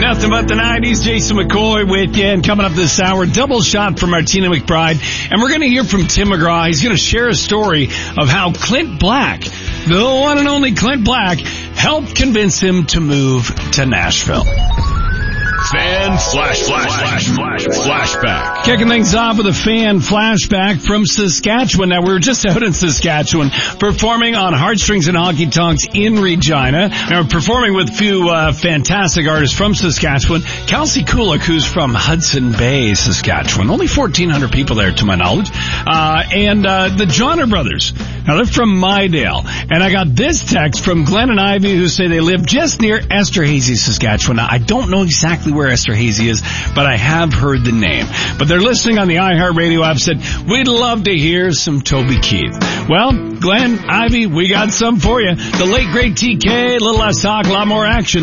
Nothing but the 90s. Jason McCoy with you. And coming up this hour, double shot from Martina McBride. And we're going to hear from Tim McGraw. He's going to share a story of how Clint Black, the one and only Clint Black, helped convince him to move to Nashville. Fan flashback. Kicking things off with a fan flashback from Saskatchewan. Now, we were just out in Saskatchewan performing on Heartstrings and Honky Tonks in Regina. Now, we're performing with a few fantastic artists from Saskatchewan. Kelsey Kulik, who's from Hudson Bay, Saskatchewan. Only 1,400 people there, to my knowledge. And the Johnner Brothers. Now, they're from Mydale. And I got this text from Glenn and Ivy, who say they live just near Esterhazy, Saskatchewan. Now, I don't know exactly where Esterhazy is, but I have heard the name. But they're listening on the iHeartRadio app, said, we'd love to hear some Toby Keith. Well, Glenn, Ivy, we got some for you. The late, great TK, a little less talk, a lot more action.